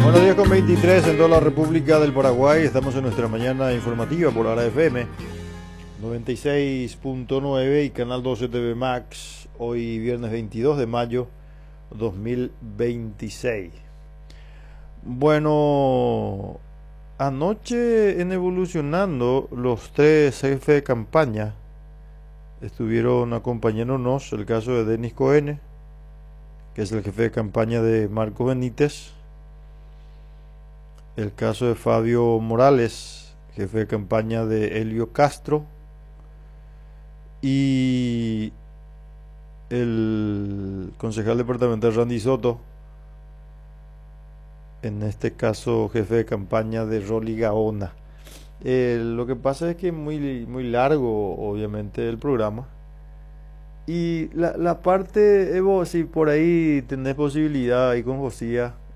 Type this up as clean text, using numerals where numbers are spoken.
Buenos días con 23 en toda la República del Paraguay. Estamos en nuestra mañana informativa por Ara FM 96.9 y Canal 12 TV Max. Hoy viernes 22 de mayo 2026. Bueno, anoche en Evolucionando los tres jefes de campaña estuvieron acompañándonos. El caso de Denis Cohen, que es el jefe de campaña de Marco Benítez. El caso de Fabio Morales, jefe de campaña de Helio Castro. Y el concejal departamental Randy Soto, en este caso jefe de campaña de Rolly Gaona. Lo que pasa es que es muy largo, obviamente, el programa. Y la parte, Evo, si por ahí tenés posibilidad ahí con Josía